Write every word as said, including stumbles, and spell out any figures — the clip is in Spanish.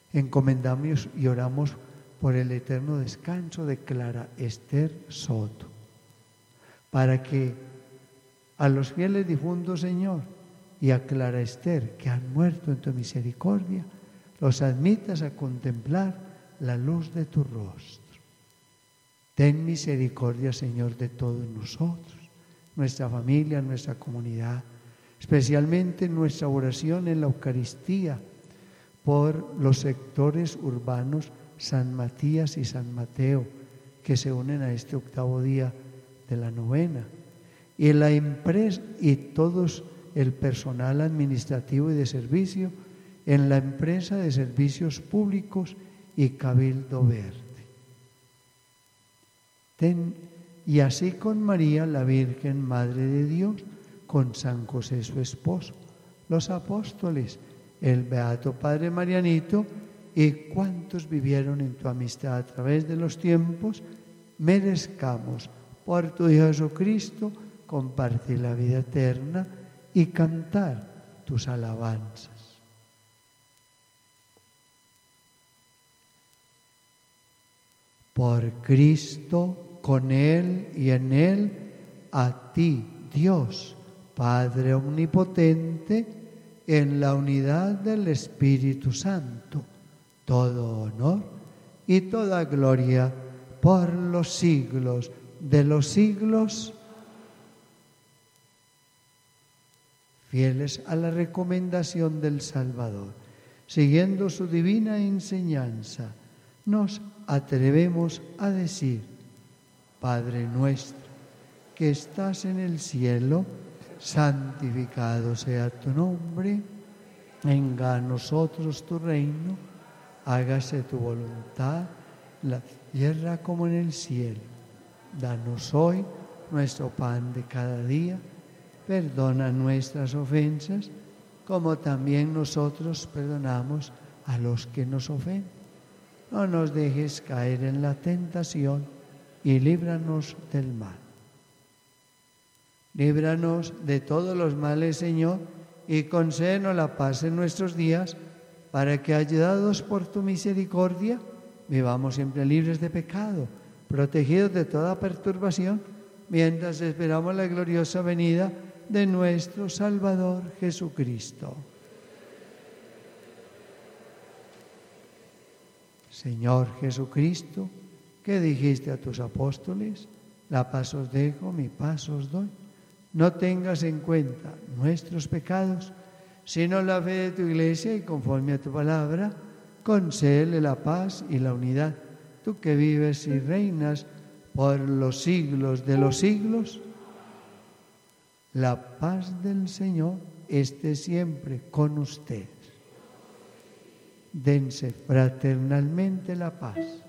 Encomendamos y oramos por el eterno descanso de Clara Esther Soto, para que a los fieles difuntos, Señor, y a Clara Esther, que han muerto en tu misericordia, los admitas a contemplar la luz de tu rostro. Ten misericordia, Señor, de todos nosotros, nuestra familia, nuestra comunidad, especialmente nuestra oración en la Eucaristía por los sectores urbanos San Matías y San Mateo, que se unen a este octavo día de la novena, y la empresa y todos el personal administrativo y de servicio en la empresa de servicios públicos y Cabildo Verde. Ten, y así con María, la Virgen Madre de Dios, con San José su esposo, los apóstoles, el Beato Padre Marianito y cuantos vivieron en tu amistad a través de los tiempos, merezcamos por tu Hijo Jesucristo compartir la vida eterna y cantar tus alabanzas. Por Cristo, con Él y en Él, a ti, Dios, Padre omnipotente, en la unidad del Espíritu Santo, todo honor y toda gloria por los siglos de los siglos. Fieles a la recomendación del Salvador, siguiendo su divina enseñanza, nos atrevemos a decir: Padre nuestro, que estás en el cielo, santificado sea tu nombre, venga a nosotros tu reino, hágase tu voluntad, en la tierra como en el cielo. Danos hoy nuestro pan de cada día, perdona nuestras ofensas, como también nosotros perdonamos a los que nos ofenden. No nos dejes caer en la tentación y líbranos del mal. Líbranos de todos los males, Señor, y concédenos la paz en nuestros días, para que, ayudados por tu misericordia, vivamos siempre libres de pecado, protegidos de toda perturbación, mientras esperamos la gloriosa venida de nuestro Salvador Jesucristo. Señor Jesucristo, que dijiste a tus apóstoles: la paz os dejo, mi paz os doy. No tengas en cuenta nuestros pecados, sino la fe de tu Iglesia, y conforme a tu palabra, concédele la paz y la unidad. Tú que vives y reinas por los siglos de los siglos, la paz del Señor esté siempre con ustedes. Dense fraternalmente la paz.